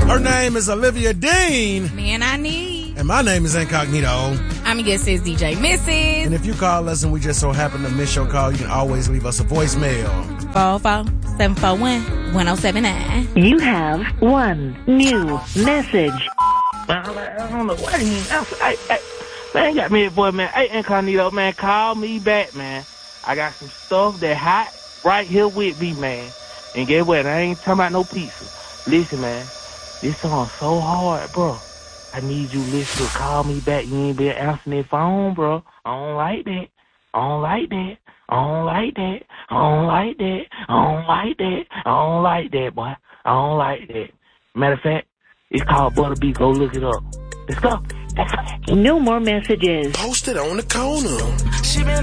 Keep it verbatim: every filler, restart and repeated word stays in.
Her name is Olivia Dean. Man, I need. And my name is Incognito. I'm your guest is D J Missus And if you call us and we just so happen to miss your call, you can always leave us a voicemail. four four seven four one one oh seven nine. You have one new message. Man, I don't know what he I, I, man, got me a boy, man. Hey, Incognito, man, call me back, man. I got some stuff that hot right here with me, man. And guess what? I ain't talking about no pizza. Listen, man, this song so hard, bro. I need you listen to call me back. You ain't been answering that phone, bro. I don't like that. I don't like that. I don't like that. I don't like that. I don't like that. I don't like that, boy. I don't like that. Matter of fact, it's called Butterbeat. Go look it up. Let's go. No more messages. Posted on the corner. She been